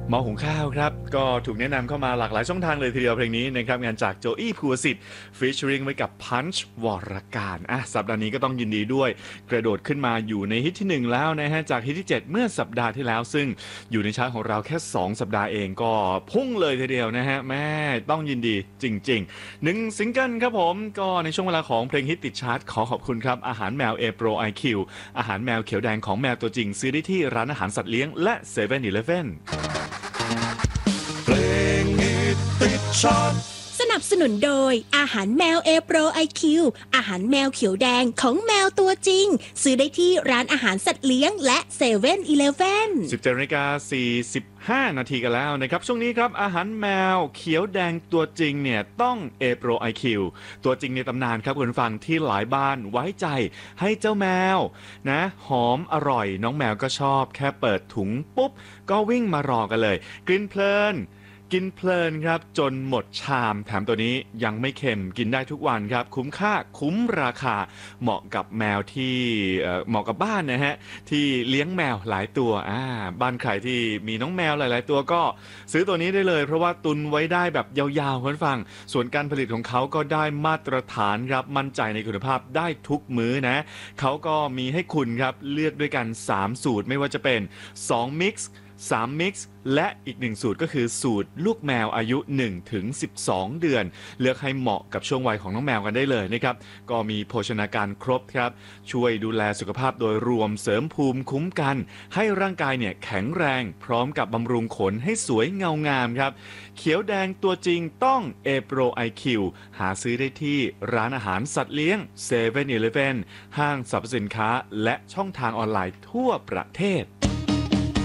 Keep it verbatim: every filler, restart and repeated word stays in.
หม้อหุงข้าวครับก็ถูกแนะนำเข้ามาหลากหลายช่องทางเลยทีเดียวเพลงนี้นะครับงานจากโจอี้ภูวสิทธิ์ฟีเจอริงไว้กับพันช์วรการอ่ะสัปดาห์นี้ก็ต้องยินดีด้วยกระโดดขึ้นมาอยู่ในฮิตที่หนึ่งแล้วนะฮะจากฮิตที่เจ็ดเมื่อสัปดาห์ที่แล้วซึ่งอยู่ในชาร์ตของเราแค่สองสัปดาห์เองก็พุ่งเลยทีเดียวนะฮะแม่ต้องยินดีจริงๆหนึ่งซิงเกิลครับผมก็ในช่วงเวลาของเพลงฮิตติดชาร์ตขอขอบคุณครับอาหารแมว A Pro ไอ คิว อาหารแมวเขียวแดงของแมวตัวจริงซื้อได้ที่ร้านอาหารสัตว์เลี้ยงและ เซเว่น อีเลฟเว่นเพลงฮิตติดชาร์ตสนับสนุนโดยอาหารแมว A Pro ไอ คิว อาหารแมวเขียวแดงของแมวตัวจริงซื้อได้ที่ร้านอาหารสัตว์เลี้ยงและ เซเว่น อีเลฟเว่นสิบเจ็ดนาฬิกาสี่สิบห้านาทีกันแล้วนะครับช่วงนี้ครับอาหารแมวเขียวแดงตัวจริงเนี่ยต้อง A Pro ไอ คิว ตัวจริงในตำนานครับคุณฟังที่หลายบ้านไว้ใจให้เจ้าแมวนะหอมอร่อยน้องแมวก็ชอบแค่เปิดถุงปุ๊บก็วิ่งมารอกันเลยกลิ่นเพลินกินเพลินครับจนหมดชามแถมตัวนี้ยังไม่เค็มกินได้ทุกวันครับคุ้มค่าคุ้มราคาเหมาะกับแมวที่เหมาะกับบ้านนะฮะที่เลี้ยงแมวหลายตัวอ่าบ้านใครที่มีน้องแมวหลายๆตัวก็ซื้อตัวนี้ได้เลยเพราะว่าตุนไว้ได้แบบยาวๆคุณฟังส่วนการผลิตของเขาก็ได้มาตรฐานครับมั่นใจในคุณภาพได้ทุกมื้อนะเขาก็มีให้คุณครับเลือกด้วยกันสามสูตรไม่ว่าจะเป็นสองมิกซ์สามมิกซ์และอีกหนึ่งสูตรก็คือสูตรลูกแมวอายุ หนึ่งถึงสิบสอง เดือนเลือกให้เหมาะกับช่วงวัยของน้องแมวกันได้เลยนะครับก็มีโภชนาการครบครับช่วยดูแลสุขภาพโดยรวมเสริมภูมิคุ้มกันให้ร่างกายเนี่ยแข็งแรงพร้อมกับบำรุงขนให้สวยเงางามครับเขียวแดงตัวจริงต้อง A Pro ไอ คิว หาซื้อได้ที่ร้านอาหารสัตว์เลี้ยง เซเว่น อีเลฟเว่น ห้างสรรพสินค้าและช่องทางออนไลน์ทั่วประเทศ